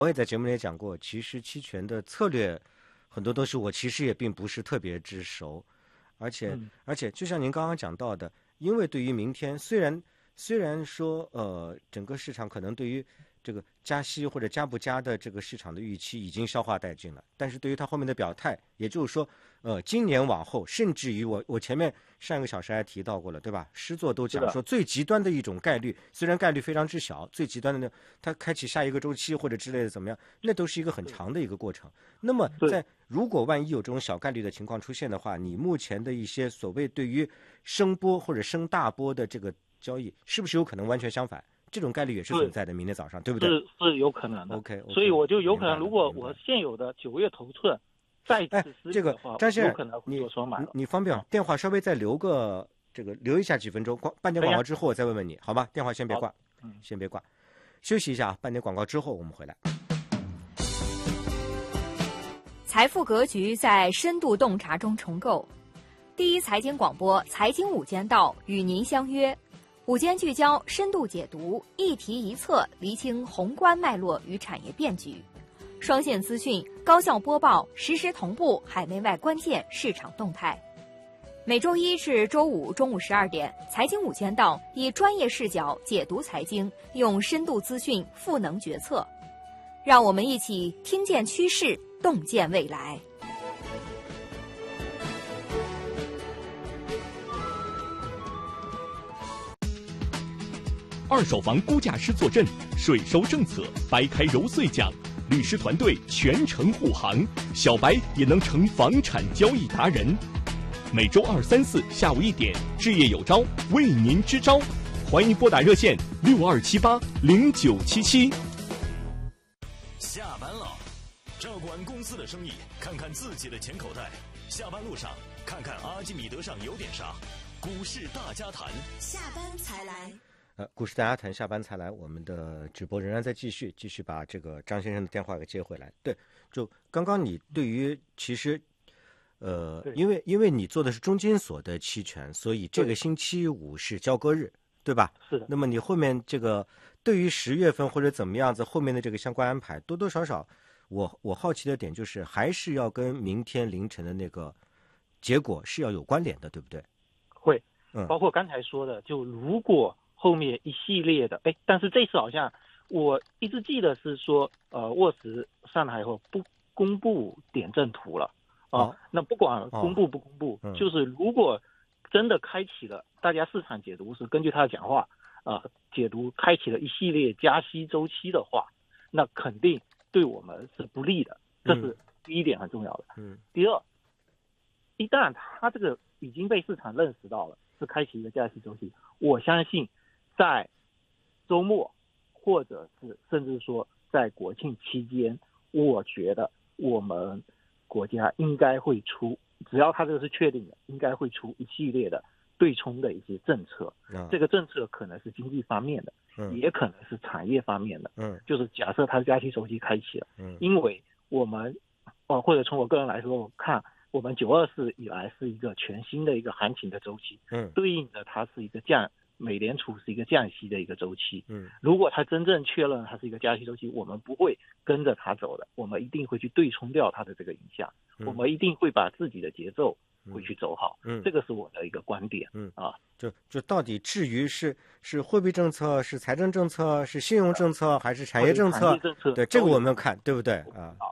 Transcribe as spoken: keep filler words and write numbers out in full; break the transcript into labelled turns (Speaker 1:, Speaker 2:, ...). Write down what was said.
Speaker 1: 我也在节目里讲过，其实期权的策略很多东西我其实也并不是特别之熟，而且、嗯、而且就像您刚刚讲到的，因为对于明天虽然虽然说呃整个市场可能对于这个加息或者加不加的这个市场的预期已经消化殆尽了，但是对于它后面的表态，也就是说呃今年往后，甚至于我我前面上一个小时还提到过了，对吧？诗作都讲说最极端的一种概率，虽然概率非常之小，最极端的呢，它开启下一个周期或者之类的怎么样，那都是一个很长的一个过程。那么在如果万一有这种小概率的情况出现的话，你目前的一些所谓对于升波或者升大波的这个交易，是不是有可能完全相反？这种概率也是存在的，明天早上，对不对？
Speaker 2: 是是有可能的。
Speaker 1: OK，, okay
Speaker 2: 所以我就有可能，如果我现有的九月头寸再次失利的话，
Speaker 1: 哎、这个张先生，
Speaker 2: 有可能会做双买了。
Speaker 1: 你你方便吗？电话稍微再留个这个留一下几分钟，半点广告之后我再问问你，好吧？电话先别挂，嗯，先别挂，休息一下，半点广告之后我们回来。
Speaker 3: 财富格局在深度洞察中重构。第一财经广播财经午间道与您相约。午间聚焦，深度解读，一题一策，厘清宏观脉络与产业变局，双线资讯，高效播报，实时同步海内外关键市场动态。每周一至周五中午十二点，财经午间道以专业视角解读财经，用深度资讯赋能决策，让我们一起听见趋势，洞见未来。
Speaker 4: 二手房估价师坐镇，税收政策掰开揉碎讲，律师团队全程护航，小白也能成房产交易达人。每周二、三、四下午一点，置业有招为您支招，欢迎拨打热线六二七八零九七七。
Speaker 5: 下班了，照顾完公司的生意，看看自己的钱口袋。下班路上，看看阿基米德上有点啥。股市大家谈，
Speaker 6: 下班才来。
Speaker 1: 呃，股市大家谈，下班才来。我们的直播仍然在继续，继续把这个张先生的电话给接回来。对，就刚刚你对于其实，呃，因为因为你做的是中金所的期权，所以这个星期五是交割日，对吧？
Speaker 2: 是的。
Speaker 1: 那么你后面这个对于十月份或者怎么样子后面的这个相关安排，多多少少，我我好奇的点就是，还是要跟明天凌晨的那个结果是要有关联的，对不对？
Speaker 2: 会，
Speaker 1: 嗯，
Speaker 2: 包括刚才说的，就如果后面一系列的，哎，但是这次好像我一直记得是说，呃，沃实上来以后不公布点阵图了啊、哦。那不管公布不公布、哦嗯，就是如果真的开启了，大家市场解读是根据他的讲话啊、呃，解读开启了一系列加息周期的话，那肯定对我们是不利的，这是第一点很重要的。
Speaker 1: 嗯。
Speaker 2: 第二，一旦他这个已经被市场认识到了是开启一个加息周期，我相信。在周末，或者是甚至说在国庆期间，我觉得我们国家应该会出，只要它这个是确定的，应该会出一系列的对冲的一些政策。嗯、这个政策可能是经济方面的，嗯、也可能是产业方面的。嗯，就是假设它的加息周期开启了，嗯，因为我们，呃，或者从我个人来说，我看我们九二四以来是一个全新的一个行情的周期，嗯，对应的它是一个降。美联储是一个降息的一个周期，嗯，如果它真正确认它是一个加息周期，我们不会跟着它走的，我们一定会去对冲掉它的这个影响，嗯、我们一定会把自己的节奏会去走好，嗯，这个是我的一个观点，嗯啊，
Speaker 1: 就就到底至于是是货币政策、是财政政策、是信用政策还是产业政策，
Speaker 2: 产业政策
Speaker 1: 对这个我们要看，对不对啊？